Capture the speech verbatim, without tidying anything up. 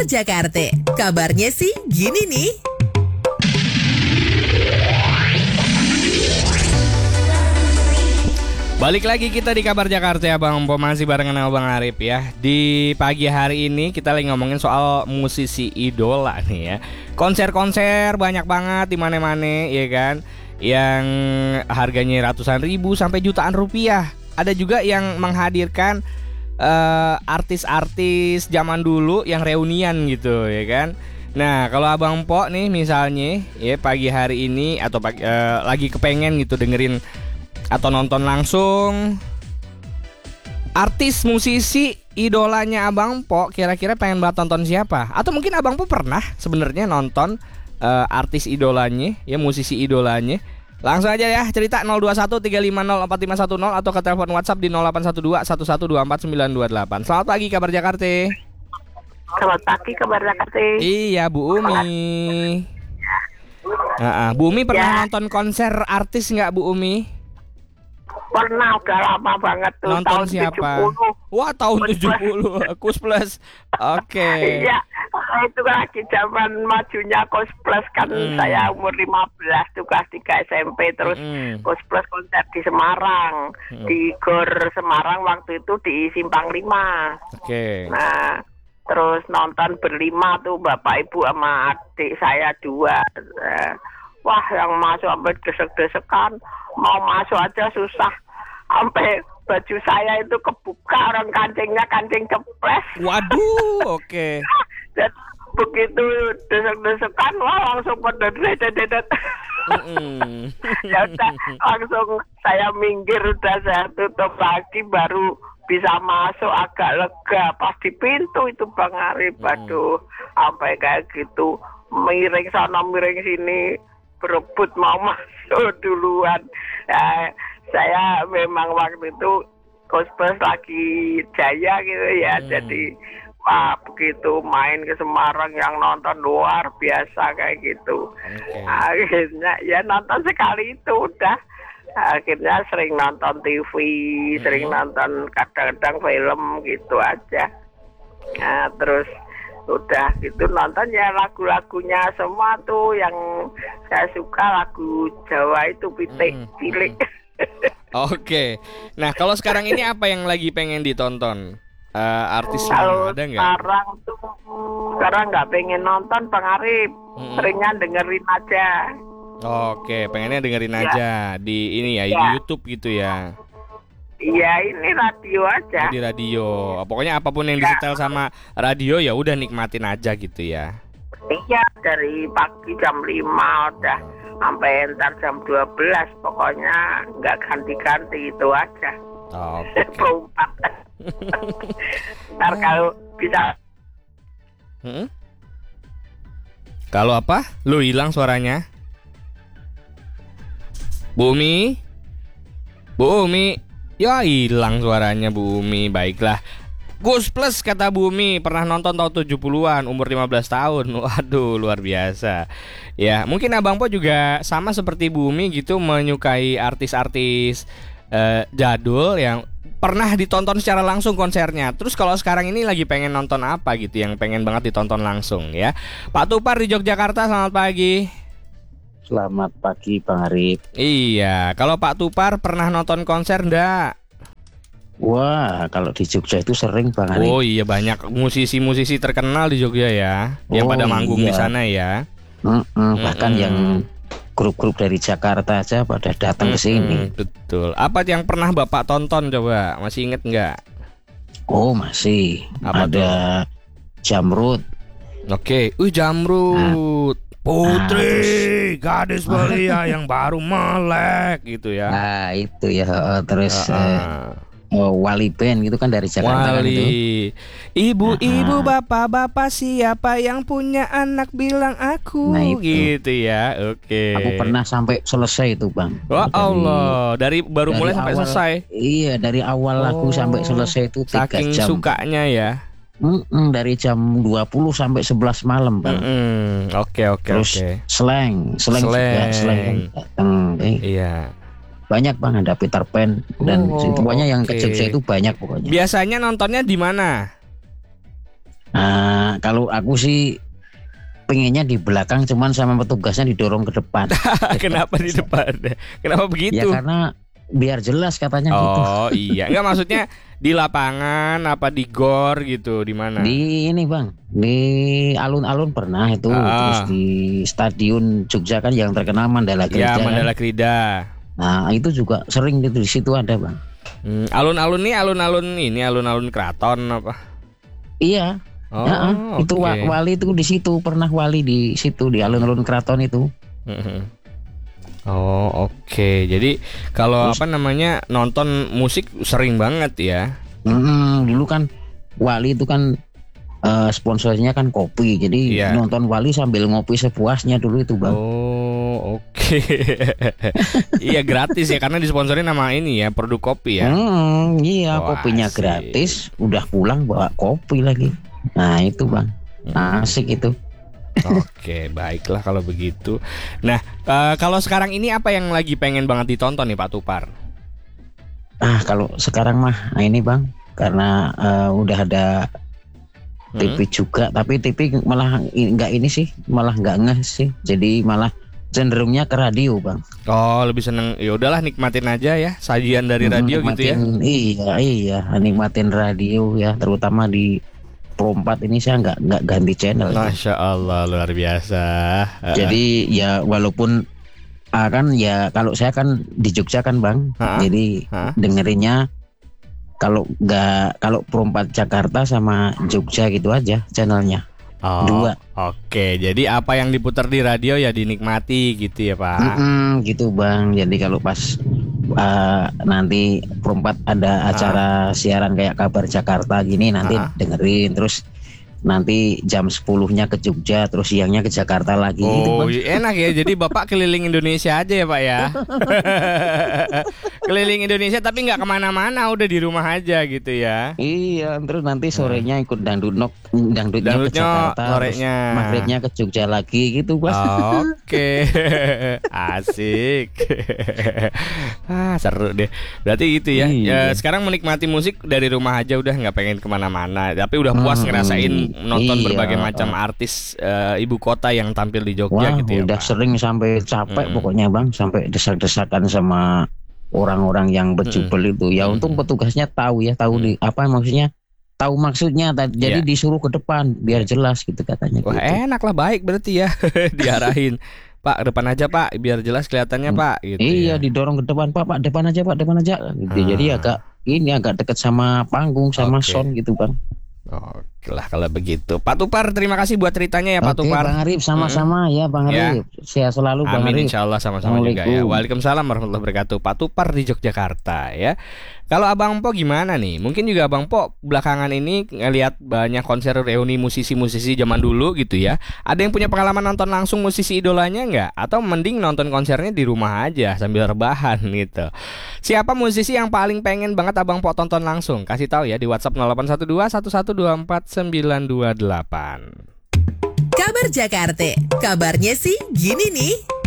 Kabar Jakarta. Kabarnya sih gini nih. Balik lagi kita di Kabar Jakarta ya Bang Po, masih barengan sama Bang Arif ya. Di pagi hari ini kita lagi ngomongin soal musisi idola nih ya. Konser-konser banyak banget di mana-mana ya kan, yang harganya ratusan ribu sampai jutaan rupiah. Ada juga yang menghadirkan uh, artis-artis zaman dulu yang reunian gitu ya kan. Nah kalau Abang Po nih misalnya ya pagi hari ini atau pagi, uh, lagi kepengen gitu dengerin atau nonton langsung artis musisi idolanya Abang Po, kira-kira pengen banget tonton siapa? Atau mungkin Abang Po pernah sebenarnya nonton uh, artis idolanya ya, musisi idolanya. Langsung aja ya cerita nol dua satu tiga lima nol empat lima satu nol atau ke telepon WhatsApp di nol delapan satu dua satu satu dua empat sembilan dua delapan. Selamat pagi Kabar Jakarta. Selamat pagi Kabar Jakarta. Iya Bu Umi. Nah, Bu Umi pernah ya. nonton konser artis nggak Bu Umi? Pernah, udah lama banget tuh. Nonton tahun siapa? tujuh puluh. Wah tahun tujuh puluh. Kus Plus. Oke. Iya, itu lagi zaman majunya Kus Plus kan. hmm. Saya umur lima belas tuh kelas tiga S M P. Terus hmm. Kus Plus konser di Semarang, hmm. di Gor Semarang waktu itu di Simpang lima. Oke. Nah terus nonton berlima tuh, bapak ibu sama adik saya dua. Wah yang masuk sampai desek-desekan, mau masuk aja susah. Sampai baju saya itu kebuka, orang kancingnya kancing kepres. Waduh, oke. Okay. Dan begitu desek-desekan, wah langsung pada dedet-dedet. Mm-hmm. Ya udah, langsung saya minggir, udah saya tutup lagi, baru bisa masuk agak lega. Pas di pintu itu Bang Arif, aduh, sampai kayak gitu, miring sana miring sini, berebut mau masuk duluan. Ya, saya memang waktu itu Kus Plus lagi jaya gitu ya, hmm. jadi wah begitu main ke Semarang yang nonton luar biasa kayak gitu. Okay. Akhirnya ya nonton sekali itu udah. Akhirnya sering nonton T V, hmm. sering nonton kadang-kadang film gitu aja. Nah terus udah gitu nonton ya lagu-lagunya semua tuh yang saya suka, lagu Jawa itu pitik hmm. cilik. Oke, okay. Nah kalau sekarang ini apa yang lagi pengen ditonton? Uh, artis kalau ada nggak? Sekarang tuh sekarang nggak pengen nonton Bang Arif, hmm. seringnya dengerin aja. Oke, okay. Pengennya dengerin ya. aja di ini ya, ya, di YouTube gitu ya. Iya ini radio aja. Di radio, pokoknya apapun yang disetel sama radio ya udah nikmatin aja gitu ya. Iya dari pagi jam lima udah sampai entar jam dua belas, pokoknya nggak ganti-ganti itu aja. Oh, okay. Ntar kalau bisa. Hmm? Kalau apa? Lu hilang suaranya? Bu Umi? Bu Umi? Ya hilang suaranya Bu Umi. Baiklah, Kus Plus kata Bu Umi pernah nonton tahun tujuh puluhan, umur lima belas tahun. Waduh luar biasa. Ya mungkin Abang Po juga sama seperti Bu Umi gitu, menyukai artis-artis eh, jadul yang pernah ditonton secara langsung konsernya. Terus kalau sekarang ini lagi pengen nonton apa gitu yang pengen banget ditonton langsung ya. Pak Tupar di Yogyakarta, selamat pagi. Selamat pagi Bang Arif. Iya, kalau Pak Tupar pernah nonton konser enggak? Wah, kalau di Jogja itu sering Bang Arif. Oh iya, banyak musisi-musisi terkenal di Jogja ya, oh, yang pada manggung iya. di sana ya. Mm-mm, bahkan mm-mm. yang grup-grup dari Jakarta aja pada datang ke sini. Betul. Apa yang pernah Bapak tonton coba? Masih inget enggak? Oh, masih. Apa ada tuh? Jamrud. Oke, uh Jamrud. Nah. Putri, nah, gadis belia yang baru melek gitu ya. Nah itu ya, terus uh, uh. Oh, Wali Band gitu kan dari Jakarta. Wali. Kan itu. Ibu-ibu, bapak-bapak, siapa yang punya anak bilang aku. Nah, gitu ya. Oke. Okay. Aku pernah sampai selesai itu Bang. Wah dari, Allah, dari baru dari mulai awal, sampai selesai. Iya, dari awal lagu oh, sampai selesai itu tiga saking jam. Saking sukanya ya. Mm-mm, dari jam dua puluh sampai sebelas malam Bang. Oke oke oke. Slang, slang juga slang datang. Eh. Iya. Banyak Bang, ada Peter Pan dan oh, pokoknya yang okay. ke Jogja itu banyak pokoknya. Biasanya nontonnya di mana? Nah, kalau aku sih pengennya di belakang, cuman sama petugasnya didorong ke depan. Kenapa di depan? Kenapa Ya begitu? karena biar jelas katanya gitu. Oh iya, enggak maksudnya di lapangan apa di gor gitu, di mana? Di ini bang, di alun-alun pernah itu, Ah. terus di stadion Jogja kan yang terkenal Mandala Ya Krida kan. Mandala Krida. Nah itu juga sering gitu, di situ ada bang. Hmm, alun-alun nih, alun-alun ini, alun-alun keraton apa? Iya. Oh, Ya, itu wa- oke. wali itu di situ, pernah wali di situ di alun-alun keraton itu. Mhm. Oh oke, jadi kalau Terus- apa namanya nonton musik sering banget ya? Mm, dulu kan wali itu kan eh, sponsornya kan kopi, jadi Iya. nonton wali sambil ngopi sepuasnya dulu itu bang. Oh oke, iya gratis ya karena disponsorin nama ini ya produk kopi ya. Hmm, iya Oh, kopinya asik. gratis, udah pulang bawa kopi lagi. Nah itu bang, asik itu. Oke, baiklah kalau begitu. Nah, eh, kalau sekarang ini apa yang lagi pengen banget ditonton nih Pak Tupar? Ah kalau sekarang mah, nah ini bang, karena eh, udah ada T V juga, tapi T V malah i- nggak ini sih, malah nggak ngeh sih. Jadi malah cenderungnya ke radio bang. Oh, lebih seneng. Ya udahlah nikmatin aja ya sajian dari radio gitu ya. Nikmatin- Iya iya, nikmatin radio ya, terutama di Pro empat ini saya nggak nggak ganti channel. Masya Allah luar biasa. Jadi ya walaupun ah, kan ya kalau saya kan di Jogja kan bang, Ha? jadi Ha? dengerinnya kalau nggak kalau Pro empat Jakarta sama Jogja gitu aja channelnya. Oh, Dua. Oke, jadi apa yang diputar di radio ya dinikmati gitu ya Pak. Mm-mm, gitu bang. Jadi kalau pas uh, nanti Pro empat ada acara siaran kayak kabar Jakarta gini, nanti Ah. dengerin. Terus nanti jam sepuluhnya ke Jogja, terus siangnya ke Jakarta lagi gitu Oh bang. enak ya, jadi Bapak keliling Indonesia aja ya Pak ya. Keliling Indonesia tapi nggak kemana-mana, udah di rumah aja gitu ya. Iya, terus nanti sorenya ikut dangdut nok, dangdutnya ke Dangdutnya, Jakarta, sorenya. terus maghribnya ke Jogja lagi gitu bang. Oke, asik. Ah seru deh. Berarti gitu ya. Ya, Iya. sekarang menikmati musik dari rumah aja udah nggak pengen kemana-mana. Tapi udah puas Hmm, ngerasain nonton iya. berbagai macam artis eh, ibu kota yang tampil di Jogja Wah, gitu ya udah Pak. sering sampai capek Mm-mm. pokoknya bang, sampai desak-desakan sama orang-orang yang berjubel itu. Ya untung petugasnya tahu ya, tahu di apa maksudnya, tahu maksudnya. tadi- Jadi Iya. disuruh ke depan biar jelas gitu katanya. Wah gitu. enak lah, baik berarti ya. Diarahin Pak depan aja Pak biar jelas kelihatannya Pak gitu. Iya, ya. didorong ke depan, Pak, Pak depan aja, Pak depan aja. Gitu. Ah. Jadi agak ini agak deket sama panggung sama Oke. sound gitu bang. Oke lah kalau begitu. Pak Tupar terima kasih buat ceritanya ya Pak Oke, Tupar. Bang Arif sama-sama ya Bang Ya. Arif. Sehat selalu Bang Amin Arif. insya Allah sama-sama juga ya. Assalamualaikum. Waalaikumsalam warahmatullahi wabarakatuh. Pak Tupar di Yogyakarta ya. Kalau Abang Po gimana nih? Mungkin juga Abang Po belakangan ini ngelihat banyak konser reuni musisi-musisi zaman dulu gitu ya. Ada yang punya pengalaman nonton langsung musisi idolanya nggak? Atau mending nonton konsernya di rumah aja sambil rebahan gitu. Siapa musisi yang paling pengen banget Abang Po tonton langsung? Kasih tahu ya di WhatsApp nol delapan satu dua satu satu dua empat sembilan dua delapan. Kabar Jakarta, kabarnya sih gini nih.